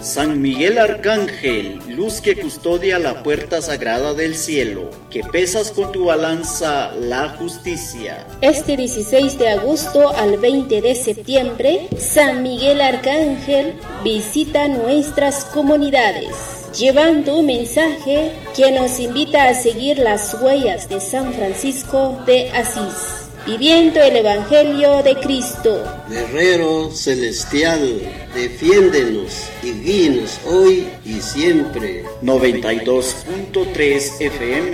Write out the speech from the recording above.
San Miguel Arcángel, luz que custodia la puerta sagrada del cielo, que pesas con tu balanza la justicia. Este 16 de agosto al 20 de septiembre, San Miguel Arcángel visita nuestras comunidades, llevando un mensaje que nos invita a seguir las huellas de San Francisco de Asís, viviendo el Evangelio de Cristo. Guerrero celestial, defiéndenos y guíenos hoy y siempre. 92.3 FM